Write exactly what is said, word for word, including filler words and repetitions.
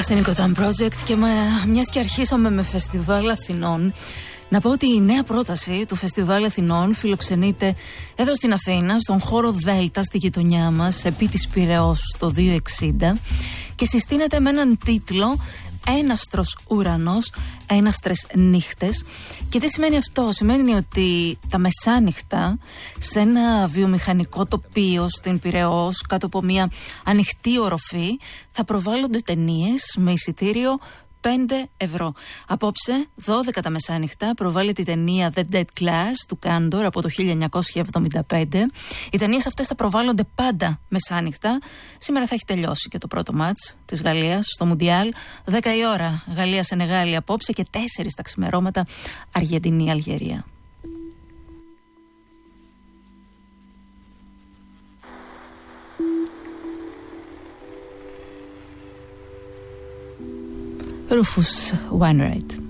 στην Nicotine Project και με, μιας και αρχίσαμε με Φεστιβάλ Αθηνών, να πω ότι η νέα πρόταση του Φεστιβάλ Αθηνών φιλοξενείται εδώ στην Αθήνα, στον χώρο Δέλτα, στη γειτονιά μας, επί της Πειραιώς, στο δύο εξήντα, και συστήνεται με έναν τίτλο «Έναστρος ουρανός, έναστρες νύχτες». Και τι σημαίνει αυτό? Σημαίνει ότι τα μεσάνυχτα σε ένα βιομηχανικό τοπίο στην Πειραιώς, κάτω από μια ανοιχτή οροφή, θα προβάλλονται ταινίες με εισιτήριο πέντε ευρώ. Απόψε, δώδεκα τα μεσάνυχτα, προβάλλεται η ταινία The Dead Class του Κάντορ από το χίλια εννιακόσια εβδομήντα πέντε. Οι ταινίες αυτές θα προβάλλονται πάντα μεσάνυχτα. Σήμερα θα έχει τελειώσει και το πρώτο μάτς της Γαλλίας στο Μουντιάλ. δέκα η ώρα Γαλλία-Σενεγάλη απόψε και τέσσερις τα ξημερώματα Αργεντινή-Αλγερία. Rufus Wainwright.